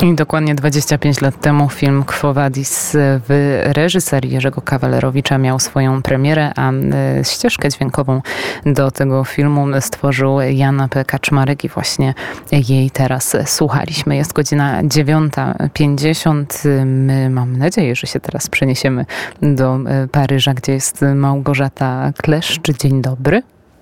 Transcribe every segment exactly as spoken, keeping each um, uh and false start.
I dokładnie dwadzieścia pięć lat temu film Quo Vadis w reżyserii Jerzego Kawalerowicza miał swoją premierę, a ścieżkę dźwiękową do tego filmu stworzył Jan P. Kaczmarek i właśnie jej teraz słuchaliśmy. Jest godzina dziewiąta pięćdziesiąt. My mam nadzieję, że się teraz przeniesiemy do Paryża, gdzie jest Małgorzata Kleszcz. Dzień dobry.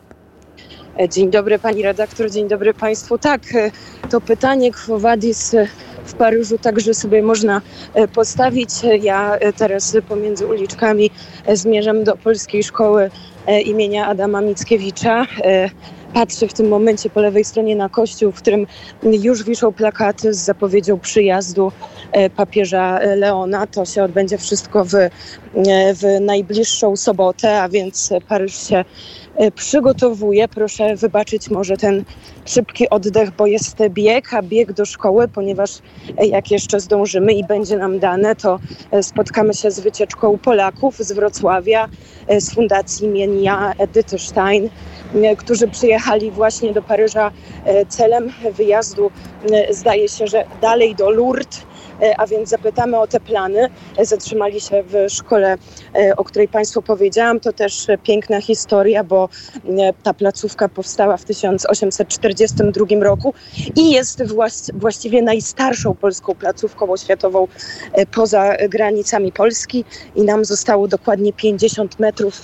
Dzień dobry pani redaktor, dzień dobry państwu. Tak, to pytanie Quo Vadis w Paryżu także sobie można postawić. Ja teraz pomiędzy uliczkami zmierzam do Polskiej Szkoły imienia Adama Mickiewicza. Patrzę w tym momencie po lewej stronie na kościół, w którym już wiszą plakaty z zapowiedzią przyjazdu papieża Leona. To się odbędzie wszystko w, w najbliższą sobotę, a więc Paryż się przygotowuje. Proszę wybaczyć może ten szybki oddech, bo jest bieg, a bieg do szkoły, ponieważ jak jeszcze zdążymy i będzie nam dane, to spotkamy się z wycieczką Polaków z Wrocławia, z Fundacji imienia Edyty Stein, którzy przyjechali właśnie do Paryża celem wyjazdu, zdaje się, że dalej do Lourdes, a więc zapytamy o te plany. Zatrzymali się w szkole, o której państwu powiedziałam. To też piękna historia, bo ta placówka powstała w tysiąc osiemset czterdziestym drugim roku i jest właściwie najstarszą polską placówką oświatową poza granicami Polski i nam zostało dokładnie pięćdziesiąt metrów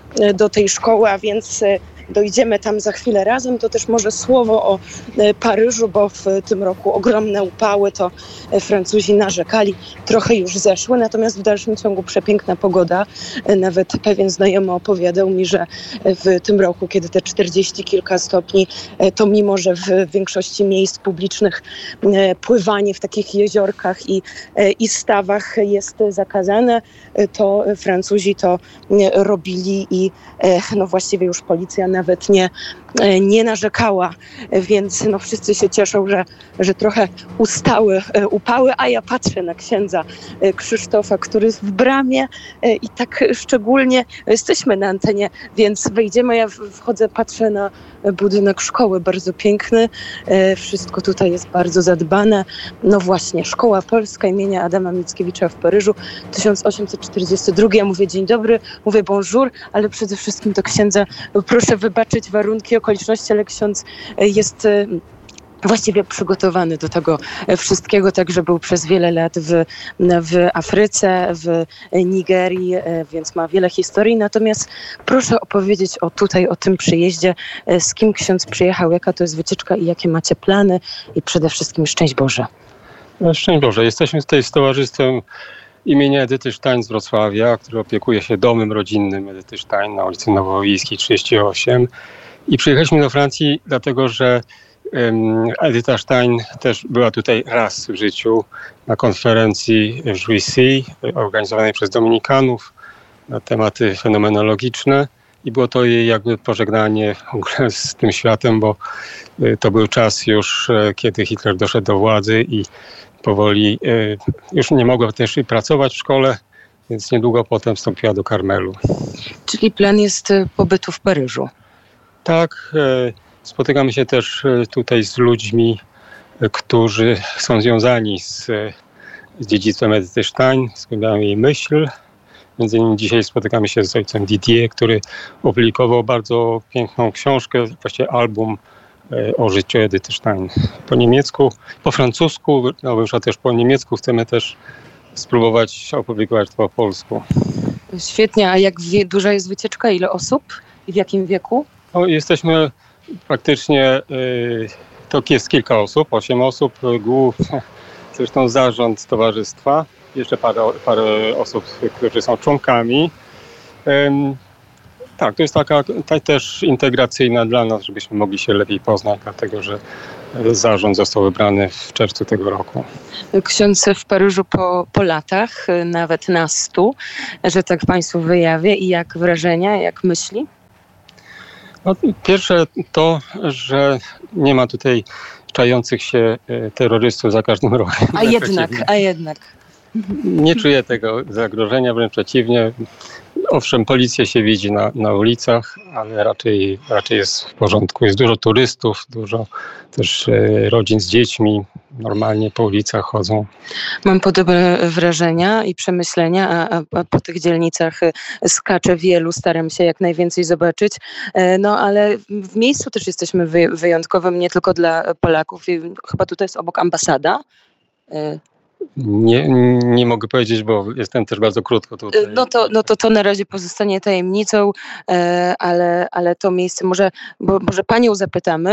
do tej szkoły, a więc dojdziemy tam za chwilę razem. To też może słowo o Paryżu, bo w tym roku ogromne upały, to Francuzi narzekali, trochę już zeszły, natomiast w dalszym ciągu przepiękna pogoda. Nawet pewien znajomy opowiadał mi, że w tym roku, kiedy te czterdzieści kilka stopni, to mimo, że w większości miejsc publicznych pływanie w takich jeziorkach i, i stawach jest zakazane, to Francuzi to robili i no właściwie już policja nawet nie, nie narzekała, więc no wszyscy się cieszą, że, że trochę ustały upały, a ja patrzę na księdza Krzysztofa, który jest w bramie i tak szczególnie jesteśmy na antenie, więc wejdziemy, ja wchodzę, patrzę na budynek szkoły, bardzo piękny, wszystko tutaj jest bardzo zadbane. No właśnie, Szkoła Polska imienia Adama Mickiewicza w Paryżu, tysiąc osiemset czterdziesty drugi. Ja mówię dzień dobry, mówię bonjour, ale przede wszystkim do księdza proszę wybaczyć warunki, okoliczności, ale ksiądz jest właściwie przygotowany do tego wszystkiego, także był przez wiele lat w, w Afryce, w Nigerii, więc ma wiele historii. Natomiast proszę opowiedzieć o tutaj, o tym przyjeździe, z kim ksiądz przyjechał, jaka to jest wycieczka i jakie macie plany i przede wszystkim szczęść Boże. No, szczęść Boże. Jesteśmy tutaj z towarzystwem imienia Edyty Stein z Wrocławia, który opiekuje się domem rodzinnym Edyty Stein na ulicy Nowowiejskiej trzydzieści osiem. I przyjechaliśmy do Francji dlatego, że um, Edyta Stein też była tutaj raz w życiu na konferencji w Juvisy organizowanej przez Dominikanów na tematy fenomenologiczne i było to jej jakby pożegnanie w ogóle z tym światem, bo y, to był czas już, y, kiedy Hitler doszedł do władzy i powoli y, już nie mogła też i pracować w szkole, więc niedługo potem wstąpiła do Karmelu. Czyli plan jest pobytu w Paryżu? Tak, spotykamy się też tutaj z ludźmi, którzy są związani z, z dziedzictwem Edyty Stein, zgłębiają jej myśl. Między innymi dzisiaj spotykamy się z ojcem Didier, który opublikował bardzo piękną książkę, właściwie album o życiu Edyty Stein. Po niemiecku, po francusku, no wyszła też po niemiecku, chcemy też spróbować opublikować to po polsku. Świetnie, a jak duża jest wycieczka? Ile osób i w jakim wieku? No, jesteśmy praktycznie, y, to jest kilka osób, osiem osób, głównie, zresztą zarząd towarzystwa, jeszcze parę, parę osób, którzy są członkami. Ym, tak, to jest taka ta też integracyjna dla nas, żebyśmy mogli się lepiej poznać, dlatego że zarząd został wybrany w czerwcu tego roku. Ksiądz w Paryżu po, po latach, nawet na stu, że tak państwu wyjawię. I jak wrażenia, jak myśli? No, pierwsze to, że nie ma tutaj czających się terrorystów za każdym rogiem. A jednak, a jednak. Nie czuję tego zagrożenia, wręcz przeciwnie. Owszem, policję się widzi na, na ulicach, ale raczej, raczej jest w porządku. Jest dużo turystów, dużo też e, rodzin z dziećmi. normalnie po ulicach chodzą. Mam podobne wrażenia i przemyślenia, a, a, a po tych dzielnicach skacze wielu, staram się jak najwięcej zobaczyć. No ale w miejscu też jesteśmy wy, wyjątkowym, nie tylko dla Polaków. Chyba tutaj jest obok ambasada. Nie, nie mogę powiedzieć, bo jestem też bardzo krótko tutaj. No to, no to, to na razie pozostanie tajemnicą, ale, ale to miejsce, może, bo, może panią zapytamy,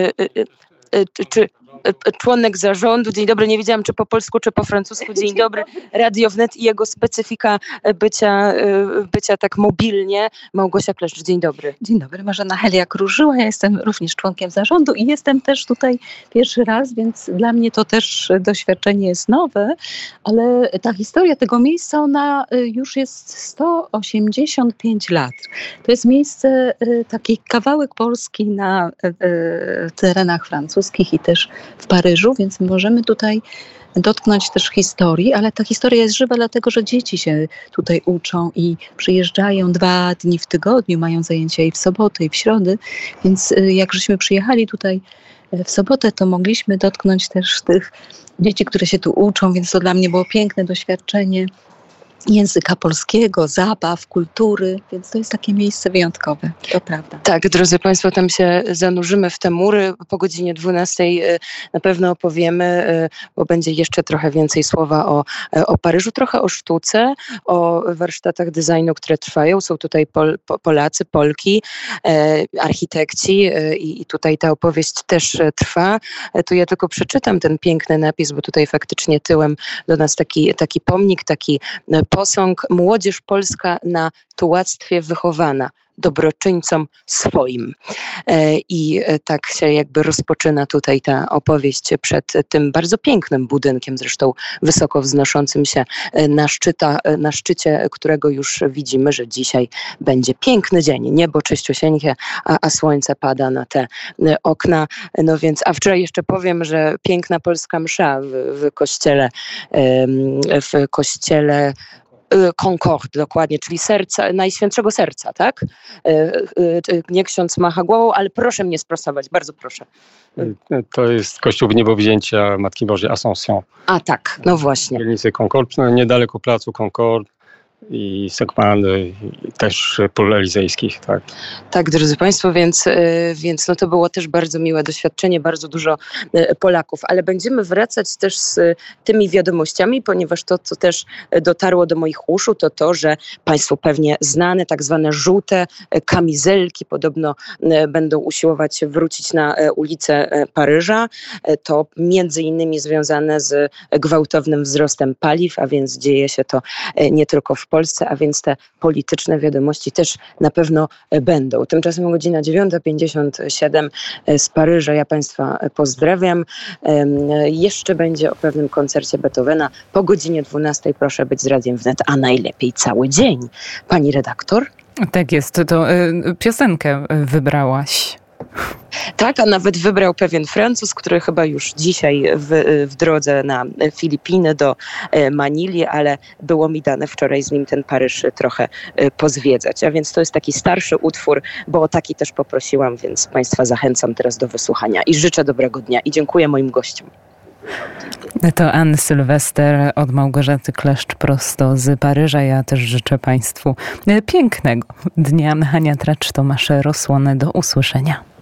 czy członek zarządu, dzień dobry, nie wiedziałam czy po polsku, czy po francusku, dzień dobry, Radio Wnet i jego specyfika bycia, bycia tak mobilnie. Małgosia Kleszcz, dzień dobry. Dzień dobry, Marzena Heliak-Różyła, ja jestem również członkiem zarządu i jestem też tutaj pierwszy raz, więc dla mnie to też doświadczenie jest nowe, ale ta historia tego miejsca, ona już jest sto osiemdziesiąt pięć lat. To jest miejsce, taki kawałek Polski na terenach francuskich i też w Paryżu, więc możemy tutaj dotknąć też historii, ale ta historia jest żywa dlatego, że dzieci się tutaj uczą i przyjeżdżają dwa dni w tygodniu, mają zajęcia i w soboty, i w środy, więc jak żeśmy przyjechali tutaj w sobotę, to mogliśmy dotknąć też tych dzieci, które się tu uczą, więc to dla mnie było piękne doświadczenie języka polskiego, zabaw, kultury, więc to jest takie miejsce wyjątkowe, to prawda. Tak, drodzy Państwo, tam się zanurzymy w te mury. Po godzinie dwunastej na pewno opowiemy, bo będzie jeszcze trochę więcej słowa o, o Paryżu, trochę o sztuce, o warsztatach designu, które trwają. Są tutaj Pol, Polacy, Polki, architekci i tutaj ta opowieść też trwa. Tu ja tylko przeczytam ten piękny napis, bo tutaj faktycznie tyłem do nas taki, taki pomnik, taki posąg: młodzież polska na tułactwie wychowana, dobroczyńcom swoim. I tak się jakby rozpoczyna tutaj ta opowieść przed tym bardzo pięknym budynkiem, zresztą wysoko wznoszącym się na, szczyta, na szczycie, którego już widzimy, że dzisiaj będzie piękny dzień. Niebo czyściusieńkie, a, a słońce pada na te okna. No więc, a wczoraj jeszcze powiem, że piękna polska msza w, w kościele, w kościele Concorde, dokładnie, czyli serca, Najświętszego Serca, tak? Nie ksiądz macha głową, ale proszę mnie sprostować, bardzo proszę. To jest kościół Niebowzięcia Matki Bożej Ascension. A tak, no właśnie. W dzielnicy Concorde, niedaleko placu Concorde i Sekmandy, i też pól elizejskich, tak. Tak, drodzy Państwo, więc, więc no to było też bardzo miłe doświadczenie, bardzo dużo Polaków, ale będziemy wracać też z tymi wiadomościami, ponieważ to, co też dotarło do moich uszu, to to, że Państwu pewnie znane tak zwane żółte kamizelki podobno będą usiłować wrócić na ulice Paryża. To między innymi związane z gwałtownym wzrostem paliw, a więc dzieje się to nie tylko w Polsce, a więc te polityczne wiadomości też na pewno będą. Tymczasem godzina dziewiąta pięćdziesiąt siedem z Paryża. Ja Państwa pozdrawiam. Jeszcze będzie o pewnym koncercie Beethovena. Po godzinie dwunastej proszę być z Radiem Wnet, a najlepiej cały dzień. Pani redaktor? Tak jest, to y, piosenkę wybrałaś. Tak, a nawet wybrał pewien Francuz, który chyba już dzisiaj w, w drodze na Filipiny do Manili, ale było mi dane wczoraj z nim ten Paryż trochę pozwiedzać. A więc to jest taki starszy utwór, bo o taki też poprosiłam, więc Państwa zachęcam teraz do wysłuchania i życzę dobrego dnia i dziękuję moim gościom. To Ann Sylwester od Małgorzaty Kleszcz prosto z Paryża. Ja też życzę Państwu pięknego dnia. Hania Tracz, Tomasz Rosłon, do usłyszenia.